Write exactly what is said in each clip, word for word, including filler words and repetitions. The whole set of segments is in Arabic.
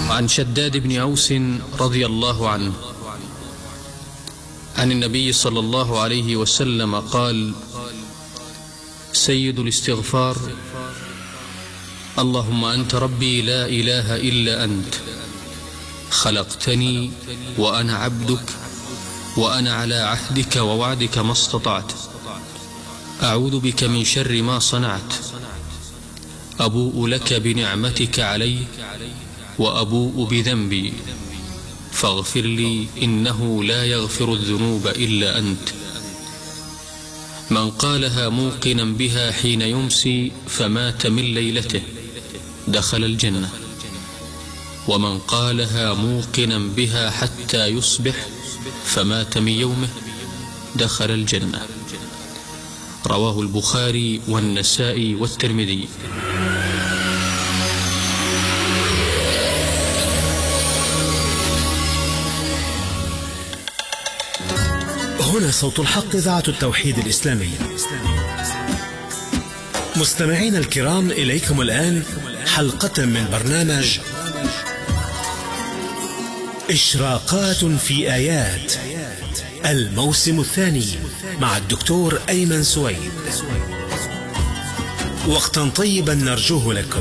عن شداد بن أوس رضي الله عنه عن النبي صلى الله عليه وسلم قال: سيد الاستغفار: اللهم أنت ربي لا إله إلا أنت، خلقتني وأنا عبدك، وأنا على عهدك ووعدك ما استطعت، أعوذ بك من شر ما صنعت، أبوء لك بنعمتك علي وأبوء بذنبي، فاغفر لي إنه لا يغفر الذنوب إلا أنت. من قالها موقنا بها حين يمسي فمات من ليلته دخل الجنة، ومن قالها موقنا بها حتى يصبح فمات من يومه دخل الجنة. رواه البخاري والنسائي والترمذي. هنا صوت الحق، إذاعة التوحيد الإسلامي. مستمعينا الكرام، إليكم الآن حلقة من برنامج إشراقات في آيات، الموسم الثاني، مع الدكتور أيمن سويد. وقتا طيبا نرجوه لكم.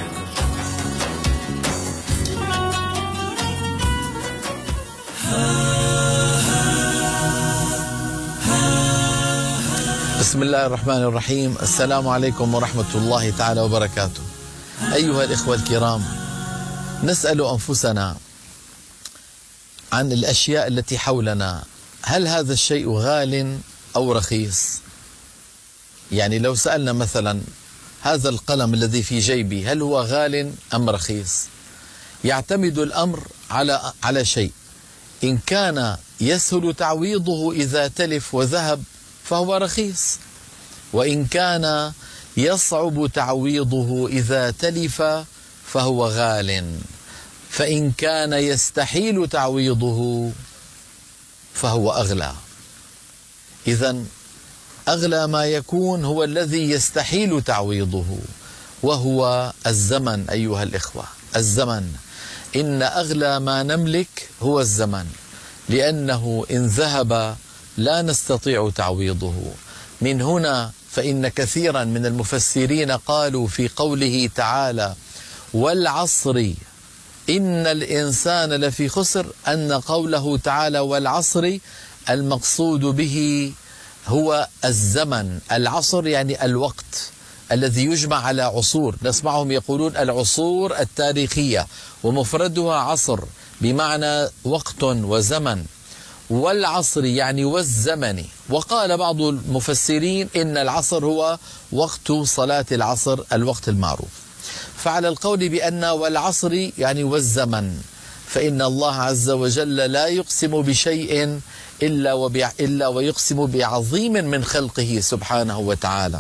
بسم الله الرحمن الرحيم. السلام عليكم ورحمة الله تعالى وبركاته. أيها الإخوة الكرام، نسأل أنفسنا عن الأشياء التي حولنا، هل هذا الشيء غال أو رخيص؟ يعني لو سألنا مثلا هذا القلم الذي في جيبي هل هو غال أم رخيص؟ يعتمد الأمر على على شيء. إن كان يسهل تعويضه إذا تلف وذهب فهو رخيص، وإن كان يصعب تعويضه إذا تلف فهو غال، فإن كان يستحيل تعويضه فهو أغلى. إذن أغلى ما يكون هو الذي يستحيل تعويضه، وهو الزمن. أيها الإخوة، الزمن، إن أغلى ما نملك هو الزمن، لأنه إن ذهب لا نستطيع تعويضه. من هنا فإن كثيرا من المفسرين قالوا في قوله تعالى: والعصر إن الإنسان لفي خسر، أن قوله تعالى والعصر المقصود به هو الزمن. العصر يعني الوقت الذي يجمع على عصور، نسمعهم يقولون العصور التاريخية، ومفردها عصر بمعنى وقت وزمن. والعصر يعني والزمن. وقال بعض المفسرين إن العصر هو وقت صلاة العصر، الوقت المعروف. فعلى القول بأن والعصر يعني والزمن، فإن الله عز وجل لا يقسم بشيء إلا, وبع... إلا ويقسم بعظيم من خلقه سبحانه وتعالى.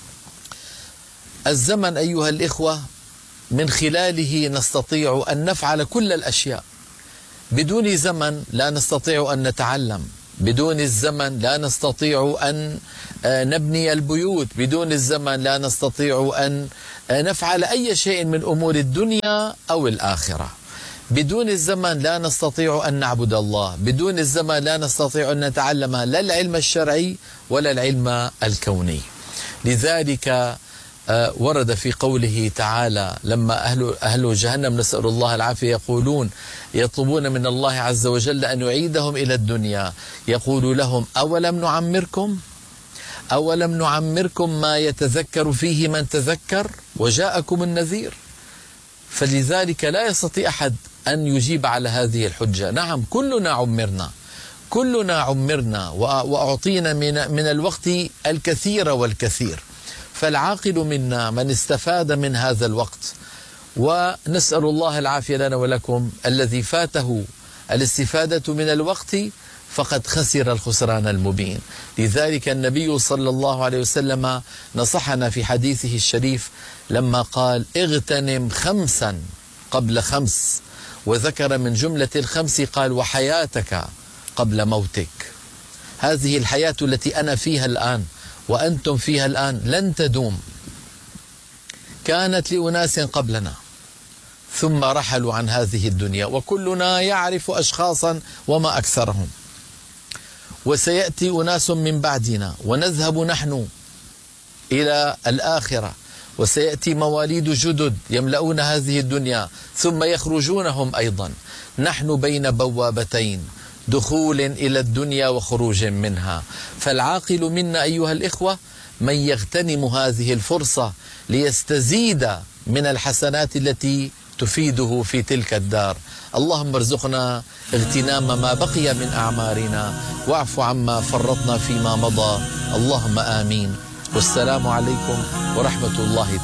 الزمن أيها الإخوة من خلاله نستطيع أن نفعل كل الأشياء. بدون زمن لا نستطيع أن نتعلم، بدون الزمن لا نستطيع أن نبني البيوت، بدون الزمن لا نستطيع أن نفعل أي شيء من أمور الدنيا أو الآخرة. بدون الزمن لا نستطيع أن نعبد الله، بدون الزمن لا نستطيع أن نتعلم لا العلم الشرعي ولا العلم الكوني. لذلك ورد في قوله تعالى لما أهل, أهل جهنم نسأل الله العافية يقولون يطلبون من الله عز وجل أن يعيدهم إلى الدنيا، يقول لهم: أولم نعمركم أولم نعمركم ما يتذكر فيه من تذكر وجاءكم النذير. فلذلك لا يستطيع أحد أن يجيب على هذه الحجة. نعم، كلنا عمرنا كلنا عمرنا وأعطينا من, من الوقت الكثير والكثير، فالعاقل منا من استفاد من هذا الوقت، ونسأل الله العافية لنا ولكم. الذي فاته الاستفادة من الوقت فقد خسر الخسران المبين. لذلك النبي صلى الله عليه وسلم نصحنا في حديثه الشريف لما قال: اغتنم خمسا قبل خمس، وذكر من جملة الخمس قال: وحياتك قبل موتك. هذه الحياة التي أنا فيها الآن وأنتم فيها الآن لن تدوم، كانت لأناس قبلنا ثم رحلوا عن هذه الدنيا، وكلنا يعرف أشخاصا وما أكثرهم. وسيأتي أناس من بعدنا ونذهب نحن إلى الآخرة، وسيأتي مواليد جدد يملؤون هذه الدنيا ثم يخرجونهم أيضا. نحن بين بوابتين، دخول إلى الدنيا وخروج منها. فالعاقل منا أيها الإخوة من يغتنم هذه الفرصة ليستزيد من الحسنات التي تفيده في تلك الدار. اللهم ارزقنا اغتنام ما بقي من أعمارنا، واعف عما فرطنا فيما مضى. اللهم آمين. والسلام عليكم ورحمة الله